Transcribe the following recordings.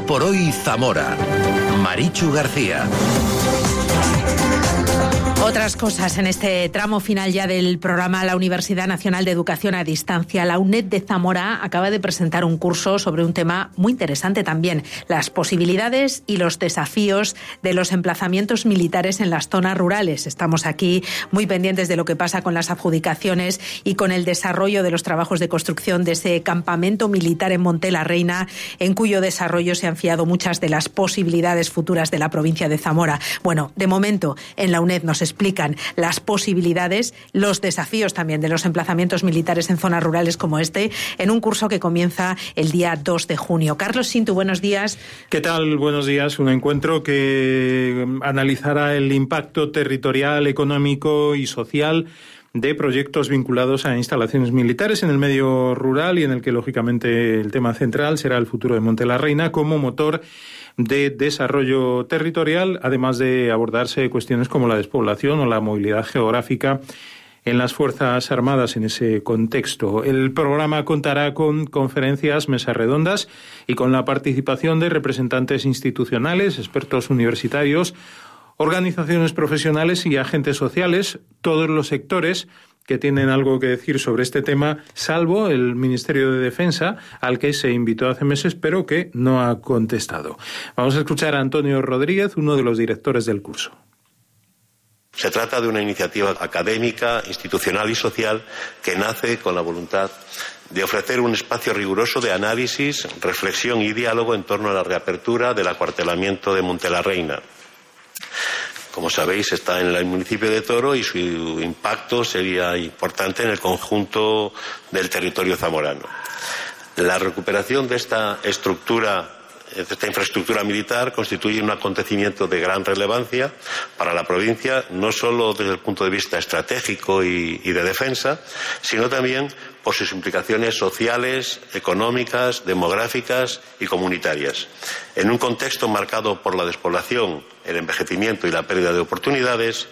por hoy Zamora. Marichu García. Otras cosas en este tramo final ya del programa. La Universidad Nacional de Educación a Distancia, la UNED de Zamora, acaba de presentar un curso sobre un tema muy interesante también: las posibilidades y los desafíos de los emplazamientos militares en las zonas rurales. Estamos aquí muy pendientes de lo que pasa con las adjudicaciones y con el desarrollo de los trabajos de construcción de ese campamento militar en Monte la Reina, en cuyo desarrollo se han fiado muchas de las posibilidades futuras de la provincia de Zamora. Bueno, de momento en la UNED nos explican las posibilidades, los desafíos también de los emplazamientos militares en zonas rurales como este, en un curso que comienza el día 2 de junio. Carlos Sintu, buenos días. ¿Qué tal? Buenos días. Un encuentro que analizará el impacto territorial, económico y social de proyectos vinculados a instalaciones militares en el medio rural y en el que, lógicamente, el tema central será el futuro de Monte la Reina como motor de desarrollo territorial, además de abordarse cuestiones como la despoblación o la movilidad geográfica en las Fuerzas Armadas en ese contexto. El programa contará con conferencias, mesas redondas y con la participación de representantes institucionales, expertos universitarios, organizaciones profesionales y agentes sociales, todos los sectores que tienen algo que decir sobre este tema, salvo el Ministerio de Defensa, al que se invitó hace meses, pero que no ha contestado. Vamos a escuchar a Antonio Rodríguez, uno de los directores del curso. Se trata de una iniciativa académica, institucional y social que nace con la voluntad de ofrecer un espacio riguroso de análisis, reflexión y diálogo en torno a la reapertura del acuartelamiento de Monte la Reina. Como sabéis, está en el municipio de Toro y su impacto sería importante en el conjunto del territorio zamorano. La recuperación de esta infraestructura militar constituye un acontecimiento de gran relevancia para la provincia, no solo desde el punto de vista estratégico y de defensa, sino también por sus implicaciones sociales, económicas, demográficas y comunitarias. En un contexto marcado por la despoblación, el envejecimiento y la pérdida de oportunidades,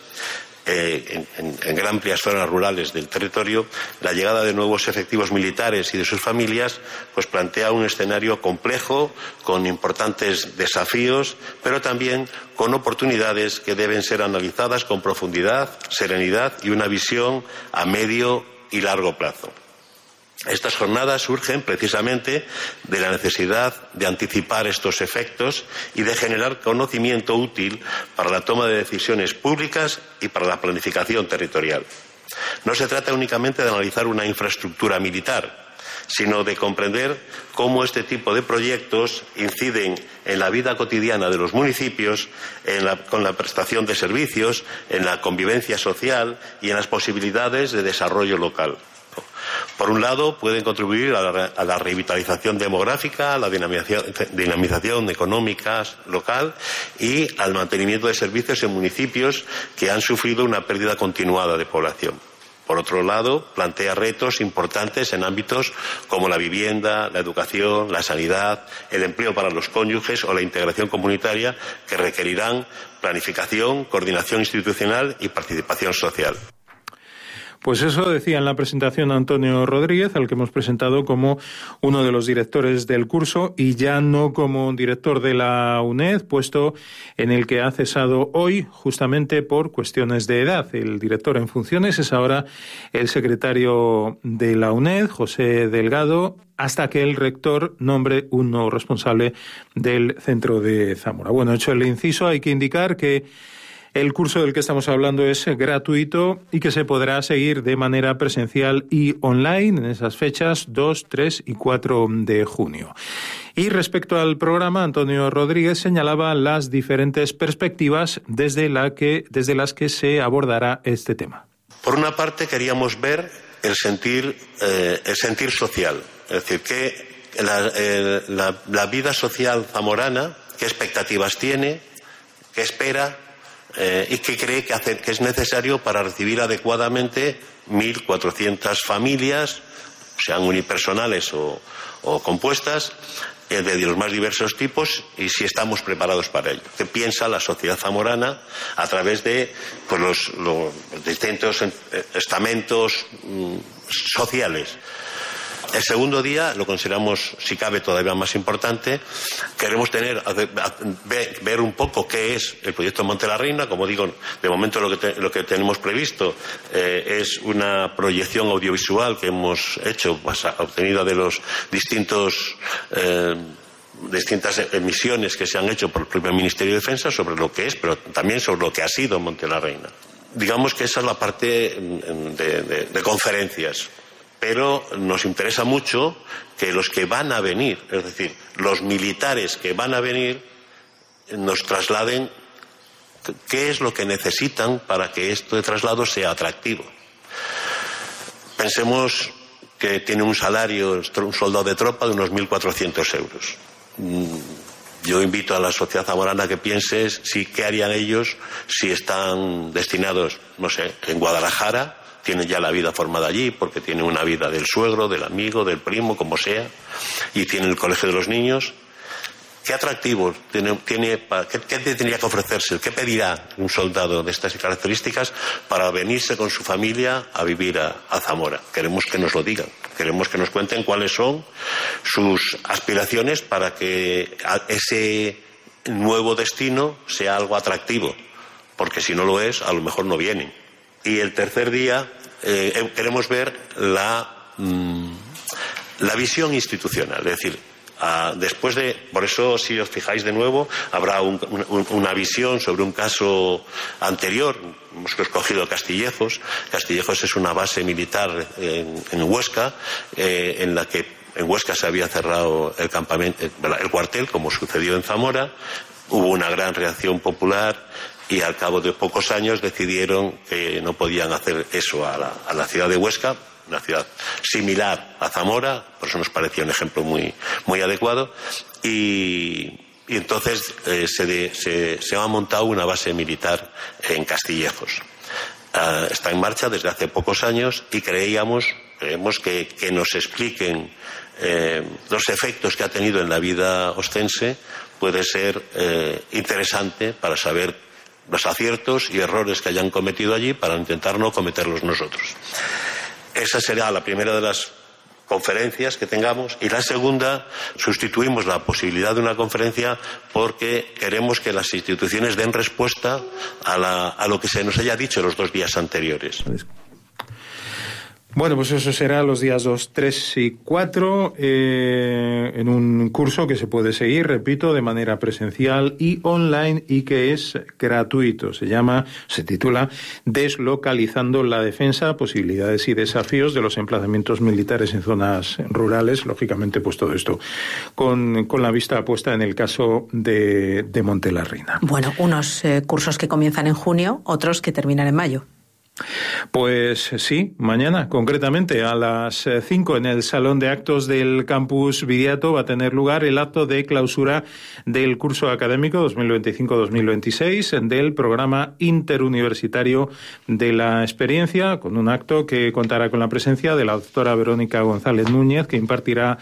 en gran amplias zonas rurales del territorio, la llegada de nuevos efectivos militares y de sus familias pues plantea un escenario complejo, con importantes desafíos, pero también con oportunidades que deben ser analizadas con profundidad, serenidad y una visión a medio y largo plazo. Estas jornadas surgen precisamente de la necesidad de anticipar estos efectos y de generar conocimiento útil para la toma de decisiones públicas y para la planificación territorial. No se trata únicamente de analizar una infraestructura militar, sino de comprender cómo este tipo de proyectos inciden en la vida cotidiana de los municipios, con la prestación de servicios, en la convivencia social y en las posibilidades de desarrollo local. Por un lado, pueden contribuir a la revitalización demográfica, a la dinamización económica local y al mantenimiento de servicios en municipios que han sufrido una pérdida continuada de población. Por otro lado, plantea retos importantes en ámbitos como la vivienda, la educación, la sanidad, el empleo para los cónyuges o la integración comunitaria, que requerirán planificación, coordinación institucional y participación social. Pues eso decía en la presentación Antonio Rodríguez, al que hemos presentado como uno de los directores del curso y ya no como director de la UNED, puesto en el que ha cesado hoy justamente por cuestiones de edad. El director en funciones es ahora el secretario de la UNED, José Delgado, hasta que el rector nombre un nuevo responsable del centro de Zamora. Bueno, hecho el inciso, hay que indicar que el curso del que estamos hablando es gratuito y que se podrá seguir de manera presencial y online en esas fechas 2, 3 y 4 de junio. Y respecto al programa, Antonio Rodríguez señalaba las diferentes perspectivas desde las que se abordará este tema. Por una parte, queríamos ver el sentir social, es decir, que la vida social zamorana, qué expectativas tiene, qué espera, y que cree que es necesario para recibir adecuadamente 1.400 familias, sean unipersonales o compuestas, de los más diversos tipos, y si estamos preparados para ello. ¿Qué piensa la sociedad zamorana a través de los distintos estamentos sociales? El segundo día lo consideramos, si cabe, todavía más importante. Queremos ver un poco qué es el proyecto Monte la Reina. Como digo, de momento lo que tenemos previsto es una proyección audiovisual que hemos hecho, obtenida de los distintas emisiones que se han hecho por el propio Ministerio de Defensa sobre lo que es, pero también sobre lo que ha sido Monte la Reina. Digamos que esa es la parte de conferencias. Pero nos interesa mucho que los que van a venir, es decir, los militares que van a venir, nos trasladen qué es lo que necesitan para que este traslado sea atractivo. Pensemos que tiene un salario, un soldado de tropa, de unos 1.400 euros. Yo invito a la sociedad zamorana a que piense qué harían ellos si están destinados, no sé, en Guadalajara. Tienen ya la vida formada allí porque tienen una vida del suegro, del amigo, del primo, como sea, y tienen el colegio de los niños. ¿Qué atractivo qué tendría que ofrecerse? ¿Qué pedirá un soldado de estas características para venirse con su familia a vivir a Zamora? Queremos que nos lo digan, queremos que nos cuenten cuáles son sus aspiraciones para que ese nuevo destino sea algo atractivo, porque si no lo es, a lo mejor no vienen. Y el tercer día queremos ver la visión institucional, es decir, por eso, si os fijáis de nuevo, habrá una visión sobre un caso anterior. Hemos escogido Castillejos. Castillejos es una base militar en Huesca, en la que en Huesca se había cerrado el cuartel, como sucedió en Zamora. Hubo una gran reacción popular. Y al cabo de pocos años decidieron que no podían hacer eso a la ciudad de Huesca, una ciudad similar a Zamora, por eso nos parecía un ejemplo muy, muy adecuado. Y entonces se ha montado una base militar en Castillejos. Está en marcha desde hace pocos años y creemos que nos expliquen los efectos que ha tenido en la vida ostense puede ser interesante para saber los aciertos y errores que hayan cometido allí para intentar no cometerlos nosotros. Esa será la primera de las conferencias que tengamos, y la segunda sustituimos la posibilidad de una conferencia porque queremos que las instituciones den respuesta a lo que se nos haya dicho los 2 días anteriores. Bueno, pues eso será los días 2, 3 y 4 en un curso que se puede seguir, repito, de manera presencial y online y que es gratuito. Se titula Deslocalizando la defensa, posibilidades y desafíos de los emplazamientos militares en zonas rurales. Lógicamente, pues todo esto con la vista puesta en el caso de Monte la Reina. Bueno, unos cursos que comienzan en junio, otros que terminan en mayo. Pues sí, mañana, concretamente a las 5 en el Salón de Actos del Campus Viriato va a tener lugar el acto de clausura del curso académico 2025-2026 del programa interuniversitario de la experiencia, con un acto que contará con la presencia de la doctora Verónica González Núñez, que impartirá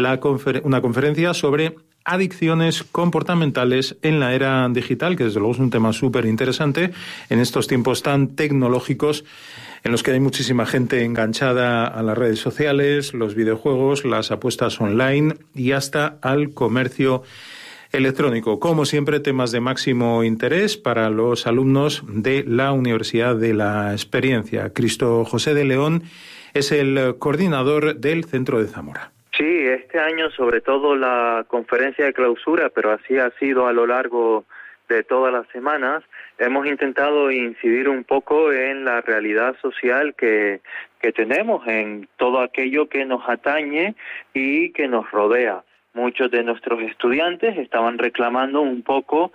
una conferencia sobre adicciones comportamentales en la era digital, que desde luego es un tema súper interesante en estos tiempos tan tecnológicos en los que hay muchísima gente enganchada a las redes sociales, los videojuegos, las apuestas online y hasta al comercio electrónico. Como siempre, temas de máximo interés para los alumnos de la Universidad de la Experiencia. Cristo José de León es el coordinador del Centro de Zamora. Sí, este año sobre todo la conferencia de clausura, pero así ha sido a lo largo de todas las semanas, hemos intentado incidir un poco en la realidad social que tenemos, en todo aquello que nos atañe y que nos rodea. Muchos de nuestros estudiantes estaban reclamando un poco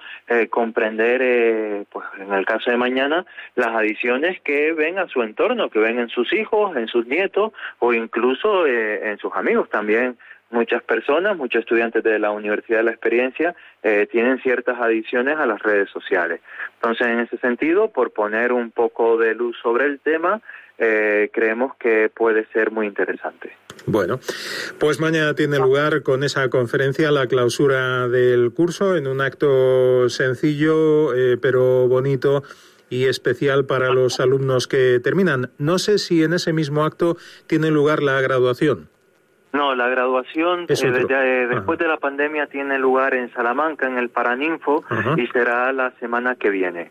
comprender, pues en el caso de mañana, las adicciones que ven a su entorno, que ven en sus hijos, en sus nietos o incluso en sus amigos también. Muchas personas, muchos estudiantes de la Universidad de la Experiencia tienen ciertas adicciones a las redes sociales. Entonces, en ese sentido, por poner un poco de luz sobre el tema, creemos que puede ser muy interesante. Bueno, pues mañana tiene lugar con esa conferencia la clausura del curso en un acto sencillo pero bonito y especial para los alumnos que terminan. No sé si en ese mismo acto tiene lugar la graduación. No, la graduación después de la pandemia tiene lugar en Salamanca, en el Paraninfo, y será la semana que viene.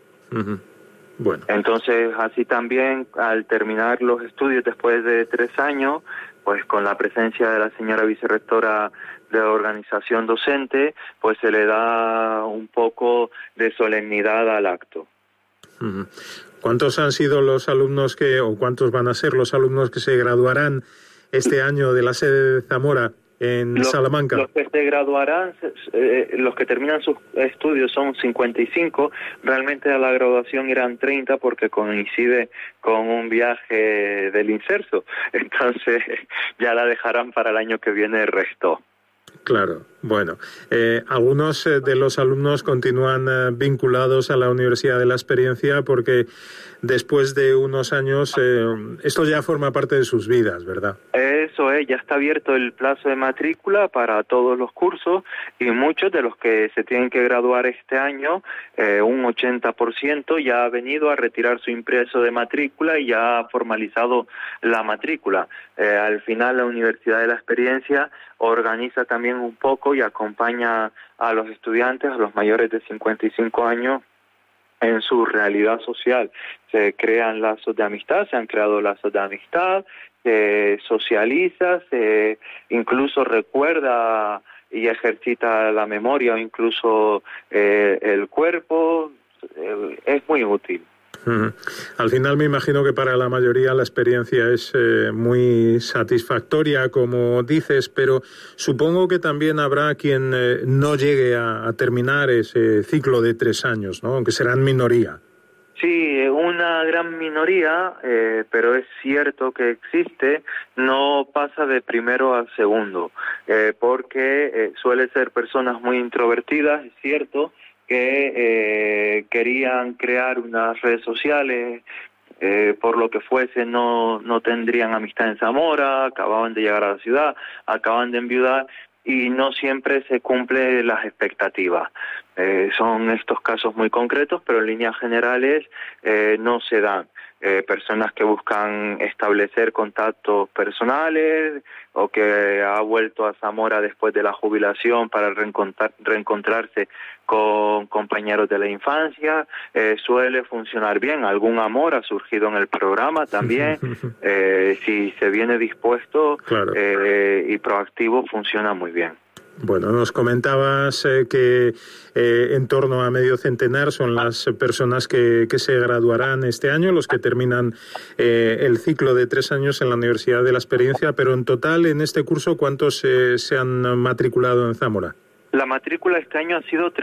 Bueno. Entonces, así también, al terminar los estudios después de 3 años, pues con la presencia de la señora vicerrectora de la organización docente, pues se le da un poco de solemnidad al acto. ¿Cuántos han sido los alumnos o cuántos van a ser los alumnos que se graduarán este año de la sede de Zamora en Salamanca? Los que se graduarán, los que terminan sus estudios son 55. Realmente a la graduación irán 30 porque coincide con un viaje del inserso. Entonces ya la dejarán para el año que viene el resto. Claro, bueno. Algunos de los alumnos continúan vinculados a la Universidad de la Experiencia porque después de unos años esto ya forma parte de sus vidas, ¿verdad? Eso es, ya está abierto el plazo de matrícula para todos los cursos y muchos de los que se tienen que graduar este año, un 80% ya ha venido a retirar su impreso de matrícula y ya ha formalizado la matrícula. Al final la Universidad de la Experiencia organiza también un poco y acompaña a los estudiantes, a los mayores de 55 años, en su realidad social. Se crean lazos de amistad, se han creado lazos de amistad, se socializa, se incluso recuerda y ejercita la memoria o incluso el cuerpo. Es muy útil. Al final me imagino que para la mayoría la experiencia es muy satisfactoria, como dices, pero supongo que también habrá quien no llegue a terminar ese ciclo de 3 años, ¿no? Aunque serán minoría. Sí, una gran minoría, pero es cierto que existe, no pasa de primero a segundo, porque suele ser personas muy introvertidas, es cierto, que querían crear unas redes sociales, por lo que fuese no tendrían amistad en Zamora, acababan de llegar a la ciudad, acaban de enviudar y no siempre se cumplen las expectativas. Son estos casos muy concretos, pero en líneas generales no se dan. Personas que buscan establecer contactos personales o que ha vuelto a Zamora después de la jubilación para reencontrarse con compañeros de la infancia, suele funcionar bien. Algún amor ha surgido en el programa también. Si se viene dispuesto, claro, y proactivo, funciona muy bien. Bueno, nos comentabas que en torno a medio centenar son las personas que se graduarán este año, los que terminan el ciclo de 3 años en la Universidad de la Experiencia, pero en total en este curso, ¿cuántos se han matriculado en Zamora? La matrícula este año ha sido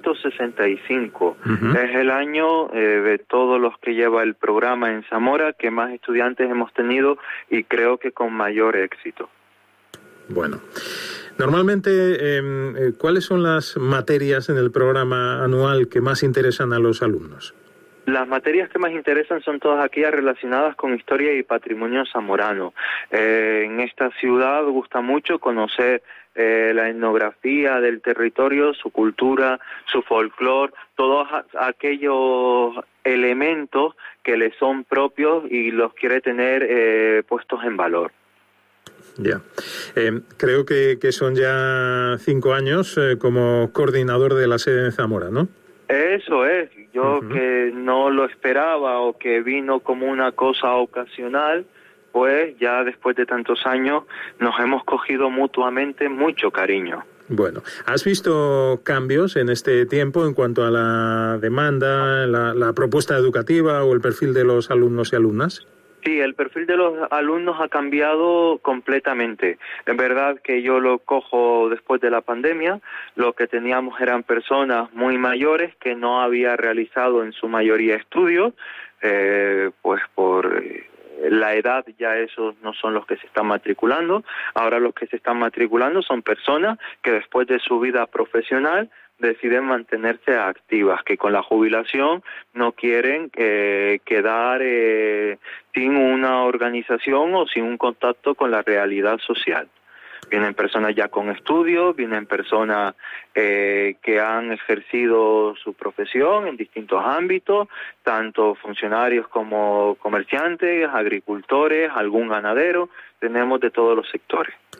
365. Es el año de todos los que lleva el programa en Zamora que más estudiantes hemos tenido y creo que con mayor éxito. Bueno. Normalmente, ¿cuáles son las materias en el programa anual que más interesan a los alumnos? Las materias que más interesan son todas aquellas relacionadas con historia y patrimonio zamorano. En esta ciudad gusta mucho conocer la etnografía del territorio, su cultura, su folclore, todos aquellos elementos que le son propios y los quiere tener puestos en valor. Ya. Creo que son ya 5 años como coordinador de la sede de Zamora, ¿no? Eso es. Yo que no lo esperaba o que vino como una cosa ocasional, pues ya después de tantos años nos hemos cogido mutuamente mucho cariño. Bueno, ¿has visto cambios en este tiempo en cuanto a la demanda, la propuesta educativa o el perfil de los alumnos y alumnas? Sí, el perfil de los alumnos ha cambiado completamente. Es verdad que yo lo cojo después de la pandemia. Lo que teníamos eran personas muy mayores que no había realizado en su mayoría estudios, pues por la edad ya esos no son los que se están matriculando. Ahora los que se están matriculando son personas que después de su vida profesional deciden mantenerse activas, que con la jubilación no quieren quedar sin una organización o sin un contacto con la realidad social. Vienen personas ya con estudios, vienen personas que han ejercido su profesión en distintos ámbitos, tanto funcionarios como comerciantes, agricultores, algún ganadero, tenemos de todos los sectores.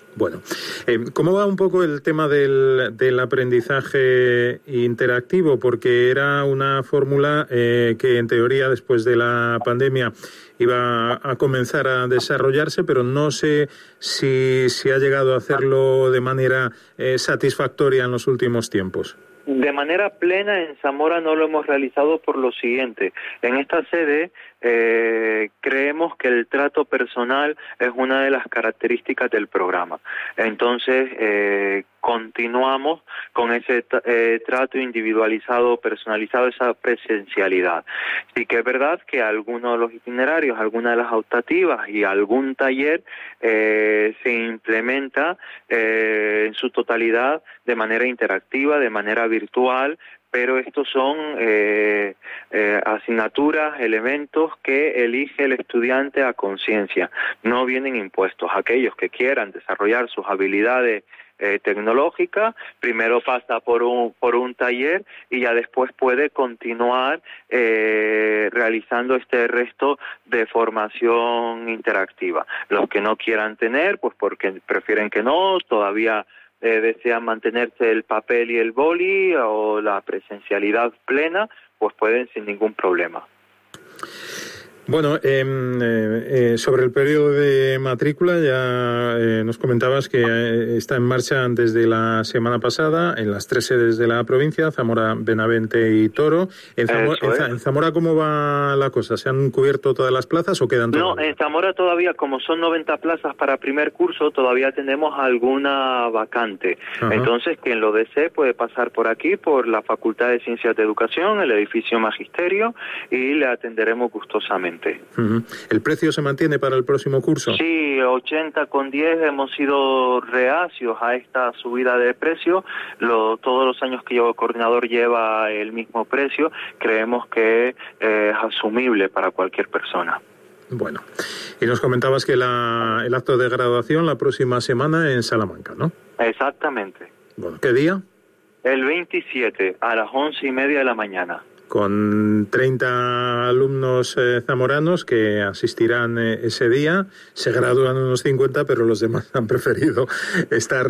Bueno, ¿cómo va un poco el tema del aprendizaje interactivo? Porque era una fórmula que en teoría después de la pandemia iba a comenzar a desarrollarse, pero no sé si ha llegado a hacerlo de manera satisfactoria en los últimos tiempos. De manera plena en Zamora no lo hemos realizado por lo siguiente. En esta sede creemos que el trato personal es una de las características del programa. Entonces continuamos con ese trato individualizado, personalizado, esa presencialidad. Sí que es verdad que algunos de los itinerarios, algunas de las optativas y algún taller se implementa en su totalidad de manera interactiva, de manera virtual, pero estos son asignaturas, elementos que elige el estudiante a conciencia, no vienen impuestos. Aquellos que quieran desarrollar sus habilidades tecnológicas, primero pasa por un taller y ya después puede continuar realizando este resto de formación interactiva. Los que no quieran tener, pues porque prefieren que no, todavía desean mantenerse el papel y el boli o la presencialidad plena, pues pueden sin ningún problema. Bueno, sobre el periodo de matrícula ya nos comentabas que está en marcha desde la semana pasada en las 3 sedes de la provincia, Zamora, Benavente y Toro. En Zamora, ¿cómo va la cosa? ¿Se han cubierto todas las plazas o quedan todavía? No, en Zamora todavía, como son 90 plazas para primer curso, todavía tenemos alguna vacante. Ajá. Entonces, quien lo desee puede pasar por aquí, por la Facultad de Ciencias de Educación, el edificio Magisterio, y le atenderemos gustosamente. Uh-huh. ¿El precio se mantiene para el próximo curso? Sí, 80,10 hemos sido reacios a esta subida de precio. Todos los años que yo coordinador lleva el mismo precio. Creemos que es asumible para cualquier persona. Bueno, y nos comentabas que el acto de graduación la próxima semana en Salamanca, ¿no? Exactamente. Bueno, ¿qué día? El 27 a las 11:30 de la mañana. Con 30 alumnos zamoranos que asistirán ese día. Se gradúan unos 50, pero los demás han preferido estar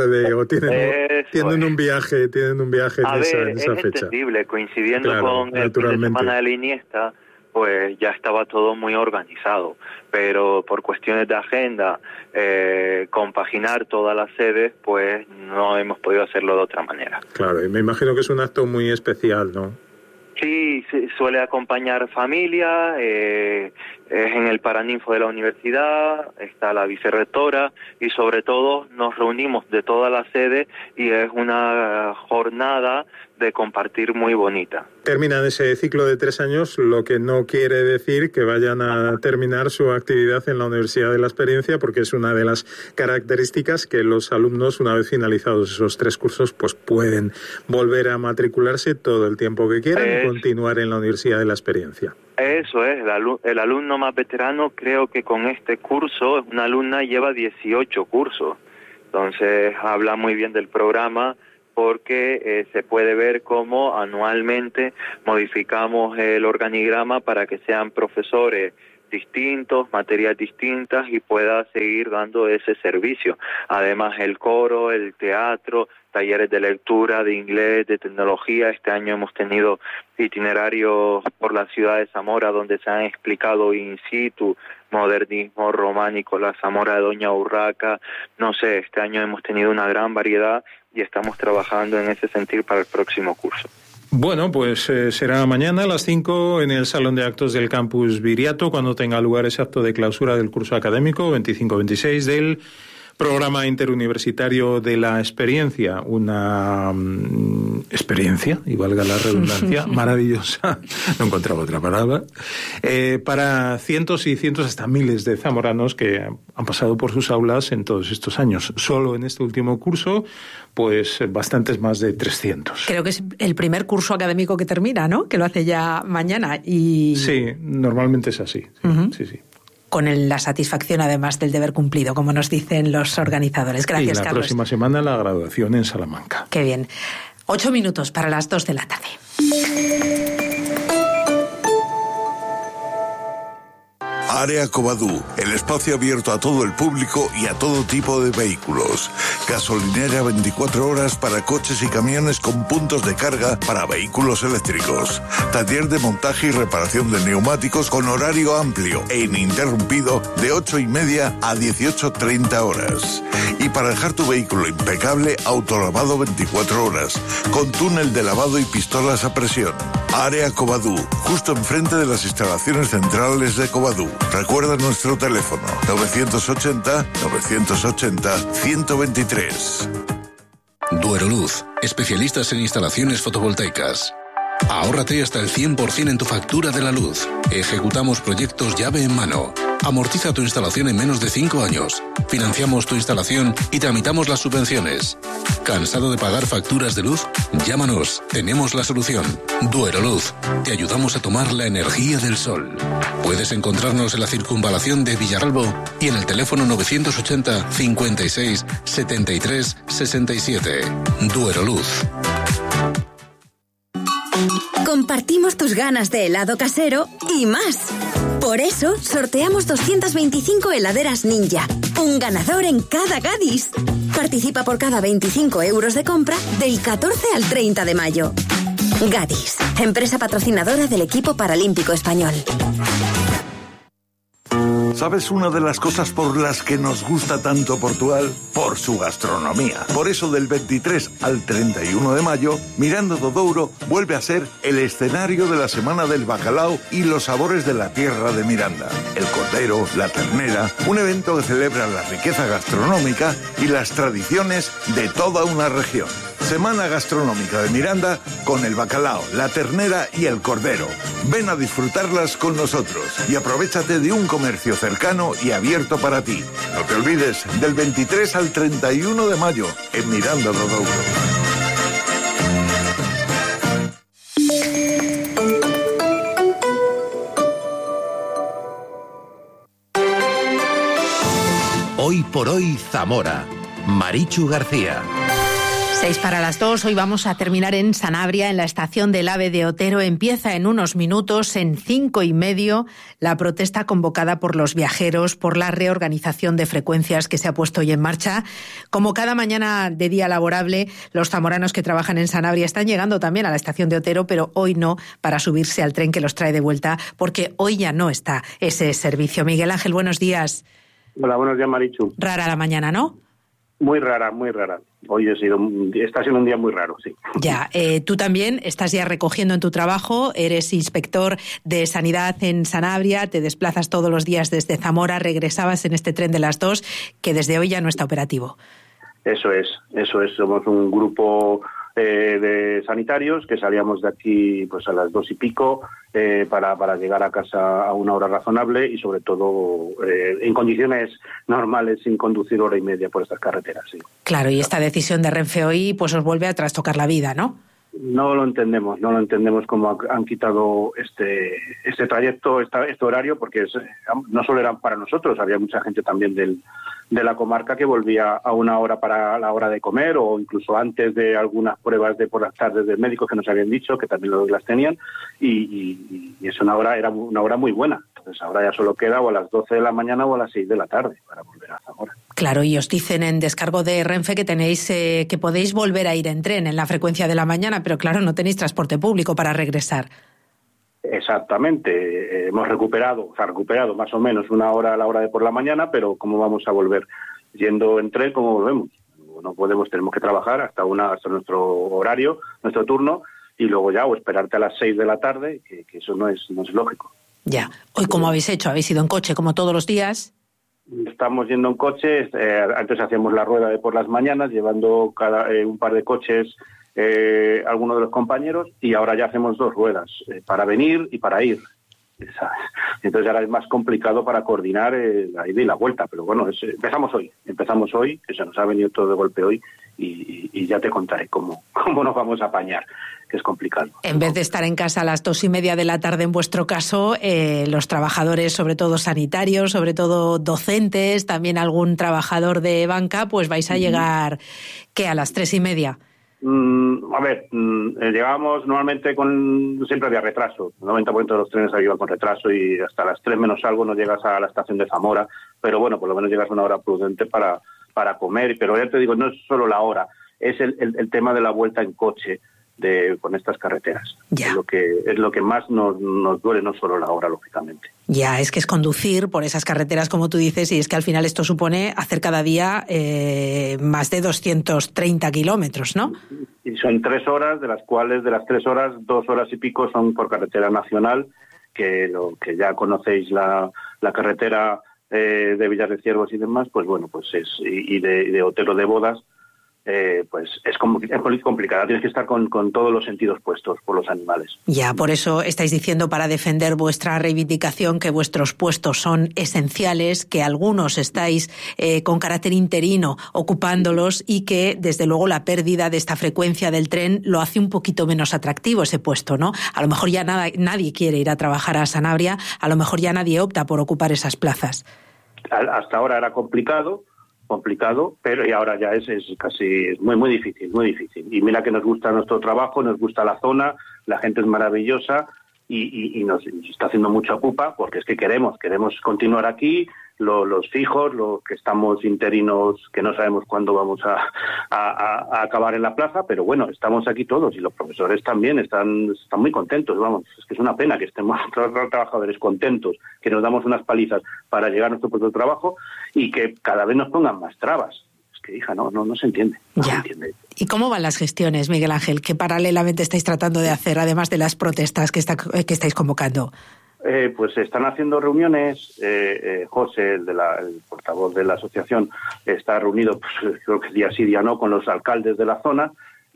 tienen un viaje en esa fecha. Es entendible, coincidiendo con el fin de semana de la Iniesta, pues ya estaba todo muy organizado, pero por cuestiones de agenda, compaginar todas las sedes, pues no hemos podido hacerlo de otra manera. Claro, y me imagino que es un acto muy especial, ¿no? Sí, suele acompañar familia, es en el Paraninfo de la universidad, está la vicerrectora y sobre todo nos reunimos de toda la sede y es una jornada de compartir muy bonita. Terminan ese ciclo de 3 años, lo que no quiere decir que vayan a terminar su actividad en la Universidad de la Experiencia, porque es una de las características que los alumnos, una vez finalizados esos 3 cursos, pues pueden volver a matricularse todo el tiempo que quieran y continuar en la Universidad de la Experiencia. Eso es, el alumno más veterano creo que con este curso, una alumna lleva 18 cursos, entonces habla muy bien del programa, porque se puede ver cómo anualmente modificamos el organigrama para que sean profesores distintos, materias distintas y pueda seguir dando ese servicio. Además el coro, el teatro, talleres de lectura, de inglés, de tecnología. Este año hemos tenido itinerarios por la ciudad de Zamora donde se han explicado in situ modernismo románico, la Zamora de Doña Urraca. No sé, este año hemos tenido una gran variedad y estamos trabajando en ese sentido para el próximo curso. Bueno, pues será mañana a las 5 en el Salón de Actos del Campus Viriato, cuando tenga lugar ese acto de clausura del curso académico 25-26 del Programa Interuniversitario de la Experiencia, una experiencia, y valga la redundancia, maravillosa, no encontraba otra palabra, para cientos y cientos, hasta miles de zamoranos que han pasado por sus aulas en todos estos años. Solo en este último curso, pues bastantes más de 300. Creo que es el primer curso académico que termina, ¿no? Que lo hace ya mañana. Sí, normalmente es así. Sí. Con la satisfacción, además, del deber cumplido, como nos dicen los organizadores. Gracias, Carlos. Y la próxima semana la graduación en Salamanca. Qué bien. 8 minutos para las 2 de la tarde. Área Covadú, el espacio abierto a todo el público y a todo tipo de vehículos. Gasolinera 24 horas para coches y camiones con puntos de carga para vehículos eléctricos. Taller de montaje y reparación de neumáticos con horario amplio e ininterrumpido de 8:30 a 18:30 horas. Y para dejar tu vehículo impecable, autolavado 24 horas, con túnel de lavado y pistolas a presión. Área Covadú, justo enfrente de las instalaciones centrales de Covadú. Recuerda nuestro teléfono 980-980-123. Dueroluz, especialistas en instalaciones fotovoltaicas. Ahórrate hasta el 100% en tu factura de la luz. Ejecutamos proyectos llave en mano. Amortiza tu instalación en menos de 5 años. Financiamos tu instalación y tramitamos las subvenciones. ¿Cansado de pagar facturas de luz? Llámanos, tenemos la solución. Dueroluz, te ayudamos a tomar la energía del sol. Puedes encontrarnos en la circunvalación de Villaralbo y en el teléfono 980 56 73 67. Dueroluz. Compartimos tus ganas de helado casero y más. Por eso, sorteamos 225 heladeras Ninja. Un ganador en cada Gadis. Participa por cada 25 euros de compra del 14 al 30 de mayo. Gadis, empresa patrocinadora del equipo paralímpico español. ¿Sabes una de las cosas por las que nos gusta tanto Portugal? Por su gastronomía. Por eso del 23 al 31 de mayo, Miranda do Douro vuelve a ser el escenario de la Semana del Bacalao y los sabores de la tierra de Miranda. El cordero, la ternera, un evento que celebra la riqueza gastronómica y las tradiciones de toda una región. Semana Gastronómica de Miranda con el bacalao, la ternera y el cordero. Ven a disfrutarlas con nosotros y aprovéchate de un comercio cercano y abierto para ti. No te olvides, del 23 al 31 de mayo en Miranda do Douro. Hoy por hoy Zamora. Marichu García. 1:06. Hoy vamos a terminar en Sanabria, en la estación del AVE de Otero. Empieza en unos minutos, en 5:30, la protesta convocada por los viajeros por la reorganización de frecuencias que se ha puesto hoy en marcha. Como cada mañana de día laborable, los zamoranos que trabajan en Sanabria están llegando también a la estación de Otero, pero hoy no, para subirse al tren que los trae de vuelta, porque hoy ya no está ese servicio. Miguel Ángel, buenos días. Hola, buenos días, Marichu. Rara la mañana, ¿no? Muy rara, muy rara. Hoy está siendo un día muy raro, sí. Ya, tú también estás ya recogiendo en tu trabajo, eres inspector de sanidad en Sanabria, te desplazas todos los días desde Zamora, regresabas en este tren de las 2, que desde hoy ya no está operativo. Eso es. Somos un grupo de sanitarios que salíamos de aquí pues a las 2:00 para llegar a casa a una hora razonable y sobre todo en condiciones normales, sin conducir 1:30 por estas carreteras. Sí. Claro, y esta decisión de Renfe hoy pues os vuelve a trastocar la vida, ¿no? No lo entendemos cómo han quitado este trayecto, este horario, porque no solo eran para nosotros, había mucha gente también de la comarca que volvía a una hora para la hora de comer o incluso antes de algunas pruebas de por las tardes de médicos que nos habían dicho que también las tenían y es era una hora muy buena. Entonces ahora ya solo queda o a las 12 de la mañana o a las 6 de la tarde para volver a Zamora. Claro, y os dicen en descargo de Renfe que tenéis que podéis volver a ir en tren en la frecuencia de la mañana, pero claro, no tenéis transporte público para regresar. Exactamente, hemos recuperado más o menos una hora a la hora de por la mañana, pero ¿cómo vamos a volver? Yendo en tren, ¿cómo volvemos? No podemos, tenemos que trabajar hasta nuestro horario, nuestro turno, y luego ya o esperarte a las 6 de la tarde, que eso no es lógico. Ya, hoy ¿cómo habéis hecho? ¿Habéis ido en coche como todos los días? Estamos yendo en coche, antes hacíamos la rueda de por las mañanas, llevando un par de coches algunos de los compañeros, y ahora ya hacemos 2 ruedas, para venir y para ir, ¿sabes? Entonces ahora es más complicado para coordinar la ida y la vuelta, pero bueno, empezamos hoy, que se nos ha venido todo de golpe hoy, y ya te contaré cómo nos vamos a apañar, que es complicado. En vez de estar en casa a las 2:30 de la tarde, en vuestro caso, los trabajadores, sobre todo sanitarios, sobre todo docentes, también algún trabajador de banca, pues vais a llegar, ¿qué? A las 3:30. Llegábamos normalmente siempre había retraso. El 90% de los trenes iban con retraso y hasta las 3 menos algo no llegas a la estación de Zamora. Pero bueno, por lo menos llegas a una hora prudente para comer. Pero ya te digo, no es solo la hora, es el tema de la vuelta en coche con estas carreteras. Es lo que más nos duele, no solo la hora, lógicamente. Ya, es que es conducir por esas carreteras, como tú dices, y es que al final esto supone hacer cada día más de 230 kilómetros, ¿no? Y son 3 horas, de las cuales de las 3 horas, 2 horas y pico son por carretera nacional, que ya conocéis la carretera de Villar de Ciervos y demás, pues bueno, pues y de Otero de Bodas, pues es complicada. Tienes que estar con todos los sentidos puestos por los animales. Ya, por eso estáis diciendo, para defender vuestra reivindicación, que vuestros puestos son esenciales, que algunos estáis con carácter interino ocupándolos y que, desde luego, la pérdida de esta frecuencia del tren lo hace un poquito menos atractivo ese puesto, ¿no? A lo mejor ya nadie quiere ir a trabajar a Sanabria, a lo mejor ya nadie opta por ocupar esas plazas. Hasta ahora era complicado, pero y ahora ya es muy difícil, muy difícil. Y mira que nos gusta nuestro trabajo, nos gusta la zona, la gente es maravillosa y nos está haciendo mucha pupa, porque es que queremos continuar aquí, los fijos, los que estamos interinos, que no sabemos cuándo vamos a acabar en la plaza, pero bueno, estamos aquí todos y los profesores también están muy contentos. Vamos, es que es una pena que estemos todos los trabajadores contentos, que nos damos unas palizas para llegar a nuestro puesto de trabajo y que cada vez nos pongan más trabas. Es que, hija, no se entiende. No se entiende. ¿Y cómo van las gestiones, Miguel Ángel? ¿Qué paralelamente estáis tratando de hacer, además de las protestas que estáis convocando? Pues se están haciendo reuniones. José, el portavoz de la asociación, está reunido, pues, creo que día sí, día no, con los alcaldes de la zona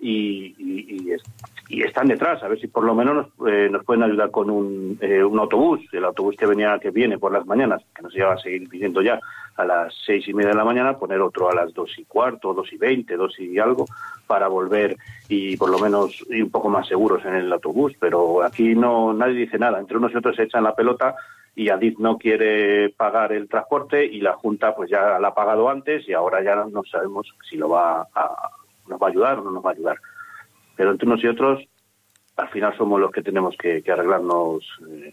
y están detrás, a ver si por lo menos nos pueden ayudar con un autobús, el autobús que viene por las mañanas, que nos lleva a seguir pidiendo ya a las 6:30 de la mañana, poner otro a las 2:15, 2:20, 2 y algo, para volver y por lo menos ir un poco más seguros en el autobús. Pero aquí nadie dice nada, entre unos y otros se echan la pelota y Adif no quiere pagar el transporte y la Junta pues ya la ha pagado antes y ahora ya no sabemos si nos va a ayudar o no nos va a ayudar. Pero entre unos y otros, al final somos los que tenemos que arreglarnos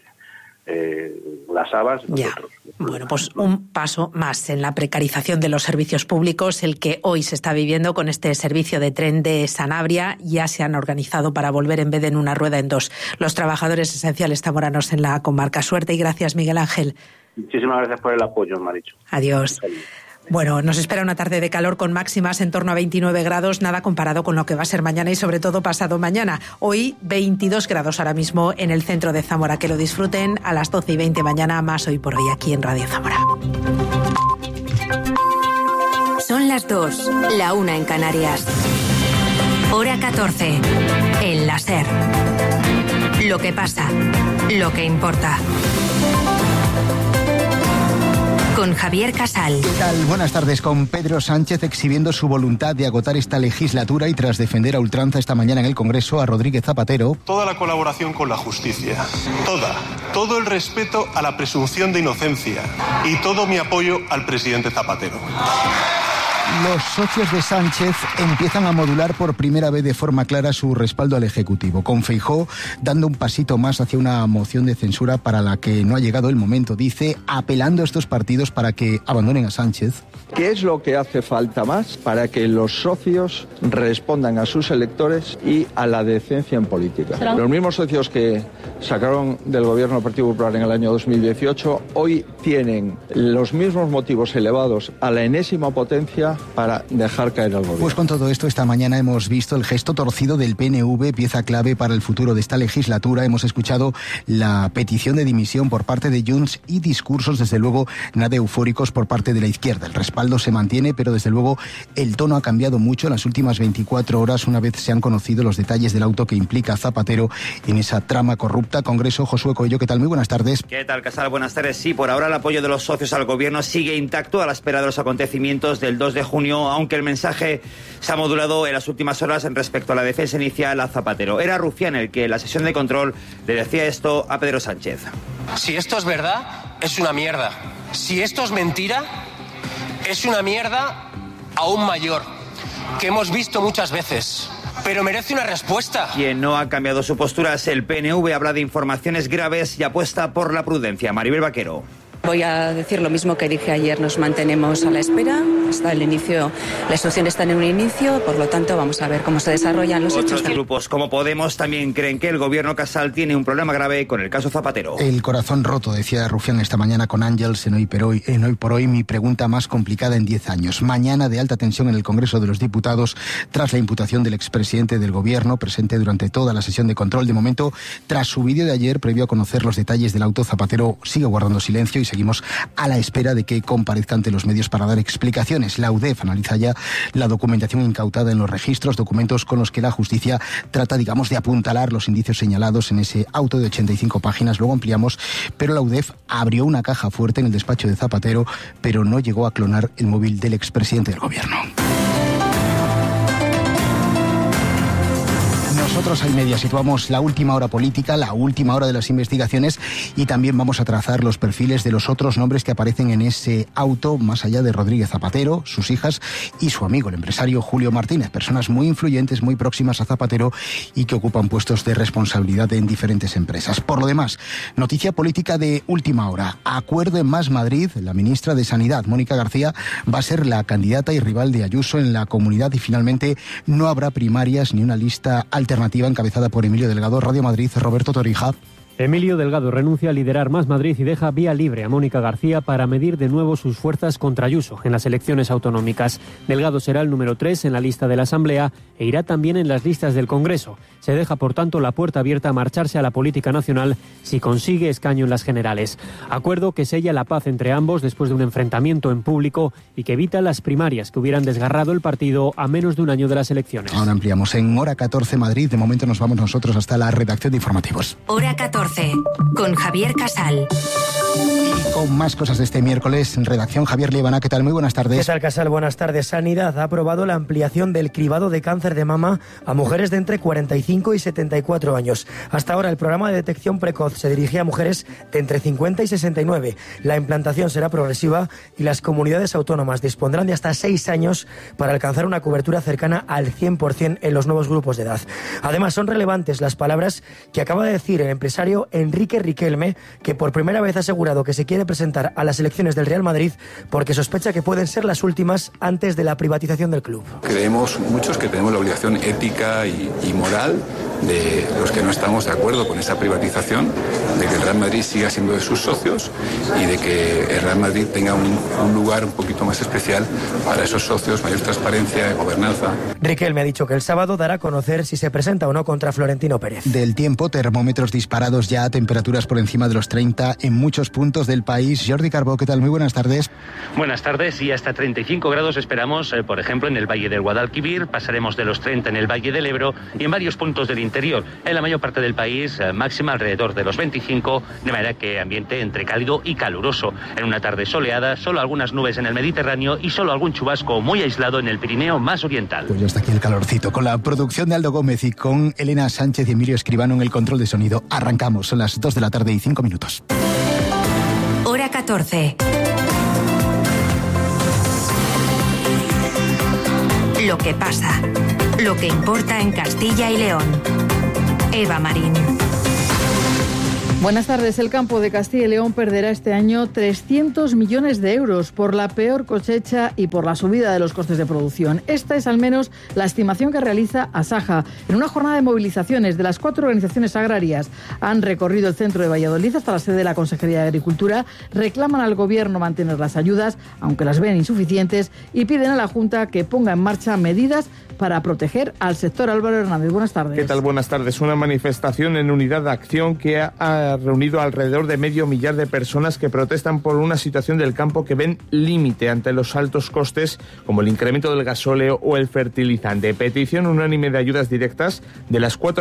las habas. Nosotros. Bueno, pues un paso más en la precarización de los servicios públicos, el que hoy se está viviendo con este servicio de tren de Sanabria. Ya se han organizado para volver en vez de en una rueda en dos los trabajadores esenciales zamoranos en la comarca. Suerte y gracias, Miguel Ángel. Muchísimas gracias por el apoyo, Marichu. Adiós. Bueno, nos espera una tarde de calor con máximas en torno a 29 grados, nada comparado con lo que va a ser mañana y sobre todo pasado mañana. Hoy 22 grados ahora mismo en el centro de Zamora. Que lo disfruten a las 12:20 mañana, más Hoy por Hoy aquí en Radio Zamora. Son las 2, la 1 en Canarias. Hora 14, en la SER. Lo que pasa, lo que importa. Con Javier Casal. ¿Qué tal? Buenas tardes. Con Pedro Sánchez exhibiendo su voluntad de agotar esta legislatura y tras defender a ultranza esta mañana en el Congreso a Rodríguez Zapatero. Toda la colaboración con la justicia, todo el respeto a la presunción de inocencia y todo mi apoyo al presidente Zapatero. Los socios de Sánchez empiezan a modular por primera vez de forma clara su respaldo al Ejecutivo, con Feijóo dando un pasito más hacia una moción de censura para la que no ha llegado el momento, dice, apelando a estos partidos para que abandonen a Sánchez. ¿Qué es lo que hace falta más para que los socios respondan a sus electores y a la decencia en política? Los mismos socios que sacaron del gobierno del Partido Popular en el año 2018 hoy tienen los mismos motivos elevados a la enésima potencia para dejar caer al gobierno. Pues con todo esto, esta mañana hemos visto el gesto torcido del PNV, pieza clave para el futuro de esta legislatura. Hemos escuchado la petición de dimisión por parte de Junts y discursos, desde luego, nada eufóricos por parte de la izquierda. El respaldo se mantiene, pero desde luego el tono ha cambiado mucho en las últimas 24 horas, una vez se han conocido los detalles del auto que implica a Zapatero en esa trama corrupta. Congreso, Josué Coello, ¿qué tal? Muy buenas tardes. ¿Qué tal, Casal? Buenas tardes. Sí, por ahora el apoyo de los socios al gobierno sigue intacto a la espera de los acontecimientos del 2 de junio, aunque el mensaje se ha modulado en las últimas horas en respecto a la defensa inicial a Zapatero. Era Rufián el que en la sesión de control le decía esto a Pedro Sánchez. Si esto es verdad, es una mierda. Si esto es mentira, es una mierda aún mayor, que hemos visto muchas veces. pero merece una respuesta. Quien no ha cambiado su postura es el PNV, habla de informaciones graves y apuesta por la prudencia. Maribel Vaquero. Voy a decir lo mismo que dije ayer, nos mantenemos a la espera hasta el inicio, las instrucciones están en un inicio, por lo tanto vamos a ver cómo se desarrollan los hechos. Otros grupos como Podemos también creen que el gobierno Casal tiene un problema grave con el caso Zapatero. El corazón roto, decía Rufián esta mañana con Ángels en Hoy por Hoy, mi pregunta más complicada en 10 años. Mañana de alta tensión en el Congreso de los Diputados tras la imputación del expresidente del gobierno, presente durante toda la sesión de control. De momento, tras su vídeo de ayer, previo a conocer los detalles del auto, Zapatero sigue guardando silencio y seguimos a la espera de que comparezca ante los medios para dar explicaciones. La UDEF analiza ya la documentación incautada en los registros, documentos con los que la justicia trata, digamos, de apuntalar los indicios señalados en ese auto de 85 páginas. Luego ampliamos, pero la UDEF abrió una caja fuerte en el despacho de Zapatero, pero no llegó a clonar el móvil del expresidente del gobierno. Nosotros al Media situamos la última hora política, la última hora de las investigaciones y también vamos a trazar los perfiles de los otros nombres que aparecen en ese auto, más allá de Rodríguez Zapatero, sus hijas y su amigo, el empresario Julio Martínez, personas muy influyentes, muy próximas a Zapatero y que ocupan puestos de responsabilidad en diferentes empresas. Por lo demás, noticia política de última hora. Acuerdo en Más Madrid, la ministra de Sanidad, Mónica García, va a ser la candidata y rival de Ayuso en la comunidad y finalmente no habrá primarias ni una lista alternativa encabezada por Emilio Delgado. Radio Madrid, Roberto Torija. Emilio Delgado renuncia a liderar Más Madrid y deja vía libre a Mónica García para medir de nuevo sus fuerzas contra Ayuso en las elecciones autonómicas. Delgado será el número 3 en la lista de la Asamblea e irá también en las listas del Congreso. Se deja, por tanto, la puerta abierta a marcharse a la política nacional si consigue escaño en las generales. Acuerdo que sella la paz entre ambos después de un enfrentamiento en público y que evita las primarias que hubieran desgarrado el partido a menos de un año de las elecciones. Ahora ampliamos en Hora 14 Madrid. De momento nos vamos nosotros hasta la redacción de informativos. Hora 14. Con Javier Casal. Y con más cosas de este miércoles en redacción, Javier Liebana, ¿qué tal? Muy buenas tardes. ¿Qué tal, Casal? Buenas tardes. Sanidad ha aprobado la ampliación del cribado de cáncer de mama a mujeres de entre 45 y 74 años. Hasta ahora el programa de detección precoz se dirigía a mujeres de entre 50 y 69. La implantación será progresiva y las comunidades autónomas dispondrán de hasta 6 años para alcanzar una cobertura cercana al 100% en los nuevos grupos de edad. Además, son relevantes las palabras que acaba de decir el empresario Enrique Riquelme, que por primera vez ha asegurado que se quiere presentar a las elecciones del Real Madrid porque sospecha que pueden ser las últimas antes de la privatización del club. Creemos muchos que tenemos la obligación ética y moral de los que no estamos de acuerdo con esa privatización, de que el Real Madrid siga siendo de sus socios y de que el Real Madrid tenga un lugar un poquito más especial para esos socios, mayor transparencia, gobernanza. Riquelme ha dicho que el sábado dará a conocer si se presenta o no contra Florentino Pérez. Del tiempo, termómetros disparados ya, temperaturas por encima de los 30 en muchos puntos del país. Jordi Carbó, ¿qué tal? Muy buenas tardes. Buenas tardes, y hasta 35 grados esperamos, por ejemplo, en el Valle del Guadalquivir, pasaremos de los 30 en el Valle del Ebro y en varios puntos del interior. En la mayor parte del país, máxima alrededor de los 25, de manera que ambiente entre cálido y caluroso. En una tarde soleada, solo algunas nubes en el Mediterráneo y solo algún chubasco muy aislado en el Pirineo más oriental. Pues ya está aquí el calorcito, con la producción de Aldo Gómez y con Elena Sánchez y Emilio Escribano en el control de sonido. Arrancamos, son las 2 de la tarde y 5 minutos. Hora 14. Lo que pasa, lo que importa en Castilla y León. Eva Marín. Buenas tardes. El campo de Castilla y León perderá este año 300 millones de euros por la peor cosecha y por la subida de los costes de producción. Esta es al menos la estimación que realiza Asaja. En una jornada de movilizaciones de las 4 organizaciones agrarias han recorrido el centro de Valladolid hasta la sede de la Consejería de Agricultura, reclaman al Gobierno mantener las ayudas, aunque las ven insuficientes, y piden a la Junta que ponga en marcha medidas para proteger al sector. Álvaro Hernández, buenas tardes. ¿Qué tal? Buenas tardes. Una manifestación en unidad de acción que ha reunido alrededor de 500.000 de personas que protestan por una situación del campo que ven límite ante los altos costes, como el incremento del gasóleo o el fertilizante. Petición unánime de ayudas directas de las 4